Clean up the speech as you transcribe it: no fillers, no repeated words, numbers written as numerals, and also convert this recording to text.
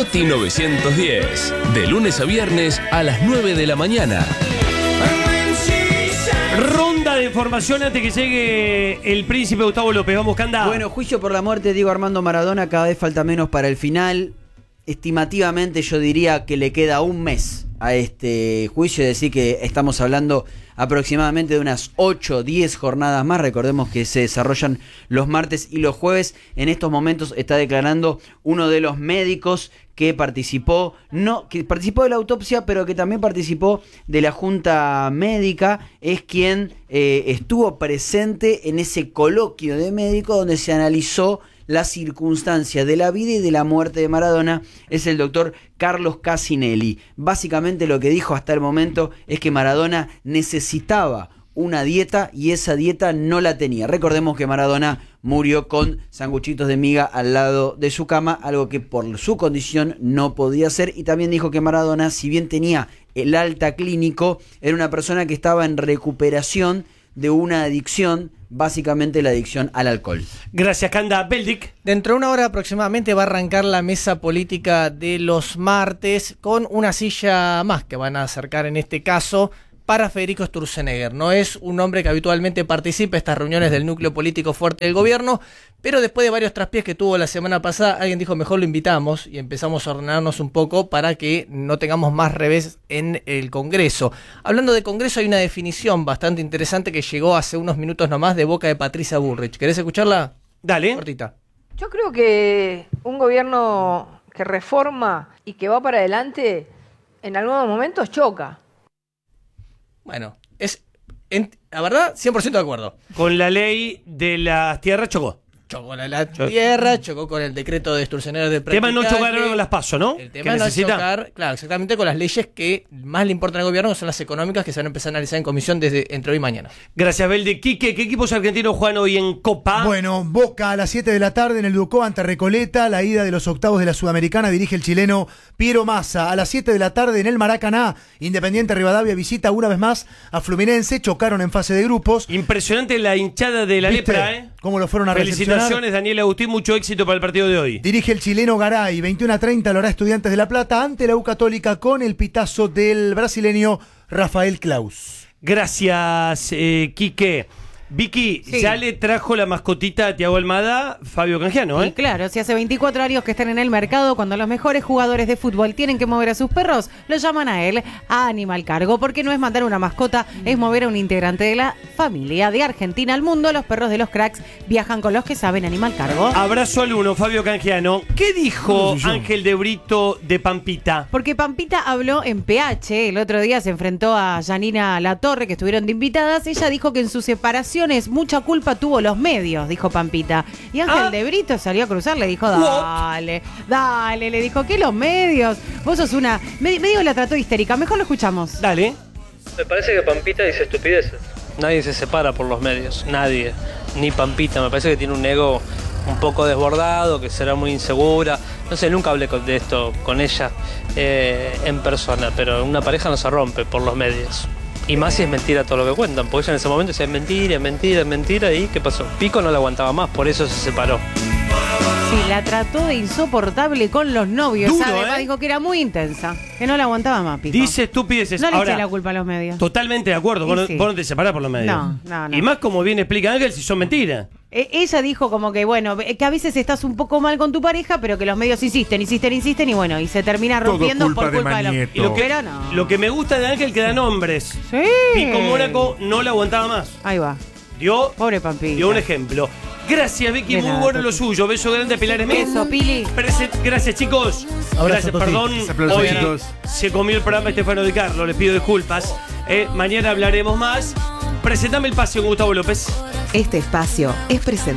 Noti 910. De lunes a viernes a las 9 de la mañana. Ronda de información antes que llegue el príncipe Gustavo López. Vamos, Canda. Bueno, juicio por la muerte de Diego Armando Maradona, cada vez falta menos para el final. Estimativamente yo diría que le queda un mes a este juicio, es decir que estamos hablando aproximadamente de unas 8 o 10 jornadas más. Recordemos que se desarrollan los martes y los jueves. En estos momentos está declarando uno de los médicos que participó de la autopsia, pero que también participó de la junta médica. Es quien estuvo presente en ese coloquio de médicos donde se analizó la circunstancia de la vida y de la muerte de Maradona. Es el doctor Carlos Casinelli. Básicamente lo que dijo hasta el momento es que Maradona necesitaba una dieta y esa dieta no la tenía. Recordemos que Maradona murió con sanguchitos de miga al lado de su cama, algo que por su condición no podía hacer. Y también dijo que Maradona, si bien tenía el alta clínico, era una persona que estaba en recuperación de una adicción, básicamente la adicción al alcohol. Gracias, Canda. Beldic. Dentro de una hora aproximadamente va a arrancar la mesa política de los martes con una silla más que van a acercar en este caso para Federico Sturzenegger. No es un hombre que habitualmente participe en estas reuniones del núcleo político fuerte del gobierno, pero después de varios traspiés que tuvo la semana pasada, alguien dijo mejor lo invitamos y empezamos a ordenarnos un poco para que no tengamos más revés en el Congreso. Hablando de Congreso, hay una definición bastante interesante que llegó hace unos minutos nomás de boca de Patricia Bullrich. ¿Querés escucharla? Dale. Cortita. Yo creo que un gobierno que reforma y que va para adelante en algunos momentos choca. Bueno, la verdad, 100% de acuerdo. Con la ley de las tierras chocó. Chocó la tierra, chocó con el decreto de Sturzenegger de practicaje. El tema no chocar con las PASO, ¿no? El tema no es chocar, claro, exactamente con las leyes que más le importan al gobierno, que son las económicas, que se van a empezar a analizar en comisión desde entre hoy y mañana. Gracias, Beldi. Quique, ¿qué equipos argentinos juegan hoy en Copa? Bueno, Boca a las 7 de la tarde en el Ducó ante Recoleta. La ida de los octavos de la Sudamericana dirige el chileno Piero Massa. A las 7 de la tarde en el Maracaná, Independiente Rivadavia visita una vez más a Fluminense. Chocaron en fase de grupos. Impresionante la hinchada de la lepra, ¿eh? ¿Cómo lo fueron a recepcionar? Felicitaciones, Daniel Agustín. Mucho éxito para el partido de hoy. Dirige el chileno Garay. 21:30 lo hará Estudiantes de La Plata ante la U Católica con el pitazo del brasileño Rafael Claus. Gracias, Quique. Vicky, sí. Ya le trajo la mascotita a Thiago Almada, Fabio Canjiano, ¿eh? Sí, claro, si hace 24 años que están en el mercado, cuando los mejores jugadores de fútbol tienen que mover a sus perros, lo llaman a él, a Animal Cargo, porque no es mandar una mascota, es mover a un integrante de la familia. De Argentina al mundo, los perros de los cracks viajan con los que saben Animal Cargo. Abrazo al uno, Fabio Canjiano. ¿Qué dijo Ángel de Brito de Pampita? Porque Pampita habló en PH, el otro día se enfrentó a Janina Latorre, que estuvieron de invitadas. Ella dijo que en su separación mucha culpa tuvo los medios, dijo Pampita. Y Ángel de Brito salió a cruzar, le dijo, dale, le dijo, ¿qué los medios? Vos sos una... Medio la trató histérica, mejor lo escuchamos. Dale. Me parece que Pampita dice estupideces. Nadie se separa por los medios, nadie. Ni Pampita, me parece que tiene un ego un poco desbordado, que será muy insegura. No sé, nunca hablé de esto con ella en persona, pero una pareja no se rompe por los medios. Y más si es mentira todo lo que cuentan, porque ella en ese momento decía es mentira, y ¿qué pasó? Pico no la aguantaba más, por eso se separó. Sí, la trató de insoportable con los novios. Duro, además dijo que era muy intensa, que no la aguantaba más, Pico. Dice estupideces. No le eché la culpa a los medios. Totalmente de acuerdo, vos no te separás por los medios. No. Y más como bien explica Ángel, si son mentiras. Ella dijo como que, bueno, que a veces estás un poco mal con tu pareja, pero que los medios insisten, y bueno, y se termina rompiendo por culpa de los... Y lo que me gusta de Ángel que da nombres. Sí. Pico Mónaco no la aguantaba más. Ahí va. Pobre Pampita. Dio un ejemplo. Gracias, Vicky, muy bueno lo suyo. Beso grande a Pilar Esmé. Beso, Pili. Gracias, chicos. Abrazo, gracias, perdón. Hoy se comió el programa Estefano Di Carlo, les pido disculpas. Mañana hablaremos más. Presentame el paseo con Gustavo López. Este espacio es presentado